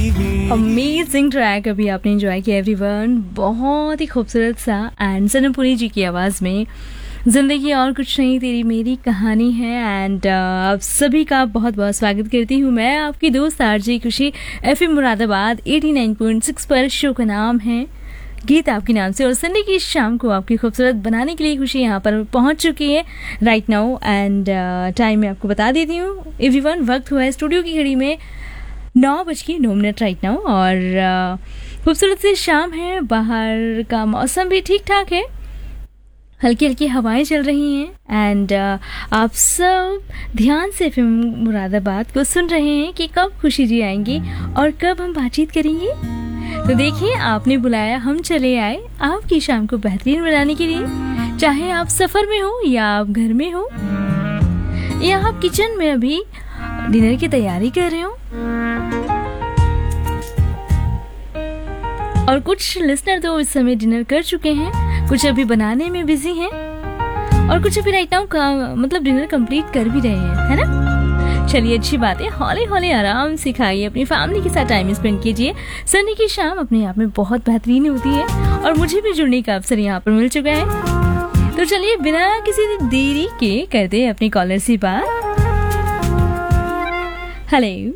Amazing track अभी आपने enjoy किया एवरीवन, बहुत ही खूबसूरत सा एंड सनम पुरी जी की आवाज़ में जिंदगी और कुछ नहीं तेरी मेरी कहानी है। एंड आप सभी का बहुत बहुत स्वागत करती हूँ मैं, आपकी दोस्त आरजे खुशी, एफएम मुरादाबाद 89.6 पर। शो का नाम है गीत आपके नाम से और संडे की शाम को आपकी खूबसूरत बनाने के लिए खुशी यहाँ पर पहुँच चुकी है राइट नाउ। एंड टाइम मैं आपको बता देती हूँ एवरीवन, वक्त हुआ है स्टूडियो की घड़ी में 9:09 राइट नाउ। और खूबसूरत सी शाम है, बाहर का मौसम भी ठीक ठाक है, हल्की हल्की हवाएं चल रही हैं। एंड आप सब ध्यान से फिल्म मुरादाबाद को सुन रहे हैं कि कब खुशी जी आएंगी और कब हम बातचीत करेंगे। तो देखिए, आपने बुलाया, हम चले आए आपकी शाम को बेहतरीन बनाने के लिए। चाहे आप सफर में हो या आप घर में हो या आप किचन में अभी डिनर की तैयारी कर रहे हो, और कुछ लिसनर तो इस समय डिनर कर चुके हैं, कुछ अभी बनाने में बिजी हैं और कुछ अभी राइट नाउ का मतलब डिनर कंप्लीट कर भी रहे हैं, है ना। चलिए, अच्छी बात है, हौले हौले आराम से खाइए, अपनी फैमिली के साथ टाइम स्पेंड कीजिए। संडे की शाम अपने आप में बहुत बेहतरीन होती है और मुझे भी जुड़ने का अवसर यहाँ पर मिल चुका है। तो चलिए, बिना किसी देरी के करते हैं अपनी कॉलर से बात। हेलो।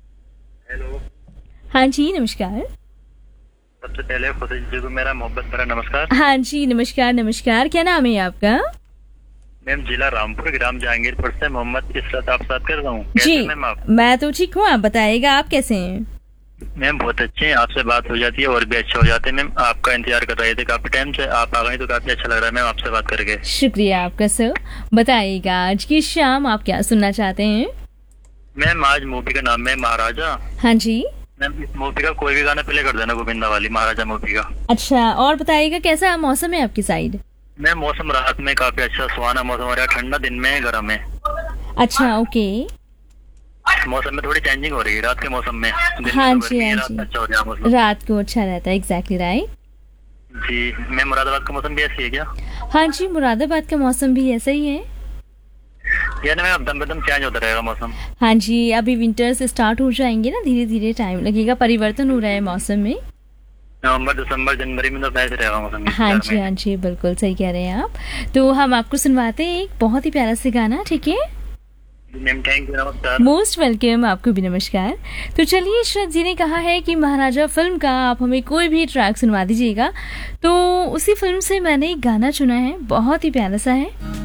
हाँ जी, नमस्कार। सबसे पहले खुशी जी को मेरा मोहब्बत भरा नमस्कार। हाँ जी, नमस्कार नमस्कार। क्या नाम है आपका? मैम, जिला रामपुर, ग्राम जहांगीरपुर से मोहम्मद इशरत आप बात कर रहा हूँ। जी मैम, आप? मैं तो ठीक हूँ, आप बताइएगा आप कैसे हैं? मैम बहुत अच्छे हैं, आपसे बात हो जाती है और भी अच्छा हो जाते हैं। मैम आपका इंतजार कर रहे थे काफी टाइम से, आप आ गए तो काफी अच्छा लग रहा है मैम आपसे बात करके। शुक्रिया आपका सर। बताइएगा आज की शाम आप क्या सुनना चाहते हैं? मैम आज मूवी का नाम है महाराजा। हाँ जी मैम, इस मूवी का कोई भी गाना प्ले कर देना, गोविंदा वाली महाराजा मूवी का। अच्छा, और बताइएगा कैसा मौसम है आपकी साइड? मैम मौसम रात में काफी अच्छा सुहाना मौसम हो रहा है, ठंडा दिन में गर्म है। अच्छा, ओके। मौसम में थोड़ी चेंजिंग हो रही है रात के मौसम में। हाँ जी, हाँ रात जी, अच्छा हो रहा है मौसम, रात को अच्छा रहता है, एग्जैक्टली राइट जी। मैम मुरादाबाद का मौसम भी ऐसी है क्या? हाँ जी, मुरादाबाद का मौसम भी ऐसा ही है। यानी मैम दम बदम चेंज होता रहेगा मौसम। हाँ जी, अभी विंटर से स्टार्ट हो जाएंगे ना, धीरे धीरे टाइम लगेगा, परिवर्तन हो रहा है मौसम में। नवंबर, दिसंबर, जनवरी में तो ऐसे रहेगा मौसम। हाँ जी, हाँ जी, बिल्कुल सही कह रहे हैं आप। तो हम आपको सुनवाते हैं एक बहुत ही प्यारा सा गाना, ठीक है? मैम थैंक यू, नमस्कार। मोस्ट वेलकम, आपको भी नमस्कार। तो चलिए, इशरत जी ने कहा है कि महाराजा फिल्म का आप हमें कोई भी ट्रैक सुनवा दीजिएगा, तो उसी फिल्म से मैंने एक गाना चुना है, बहुत ही प्यारा सा है।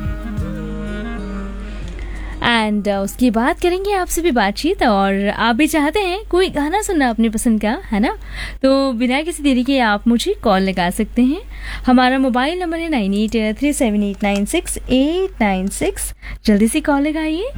एंड उसकी बात करेंगे आपसे भी बातचीत, और आप भी चाहते हैं कोई गाना सुनना अपनी पसंद का, है ना, तो बिना किसी देरी के आप मुझे कॉल लगा सकते हैं। हमारा मोबाइल नंबर है 9837896896। जल्दी से कॉल लगाइए।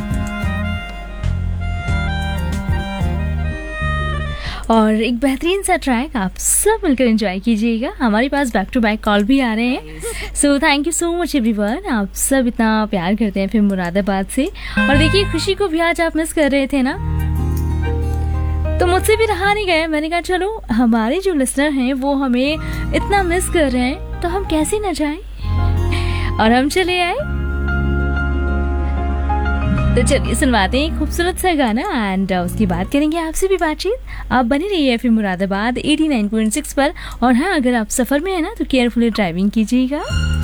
और एक बेहतरीन सा ट्रैक आप सब मिलकर एंजॉय कीजिएगा। हमारे पास बैक टू बैक कॉल भी आ रहे हैं, so thank you so much everyone. आप सब इतना प्यार करते हैं फिर मुरादाबाद से। और देखिए, खुशी को भी आज आप मिस कर रहे थे ना, तो मुझसे भी रहा नहीं गया, मैंने कहा चलो हमारे जो लिसनर हैं वो हमें इतना मिस कर रहे हैं तो हम कैसे न जाएं, और हम चले आए। तो चलिए सुनवाते हैं खूबसूरत सा गाना, एंड उसकी बात करेंगे आपसे भी बातचीत। आप बने रहिए एफएम मुरादाबाद 89.6 पर। और हाँ, अगर आप सफर में है ना तो केयरफुली ड्राइविंग कीजिएगा।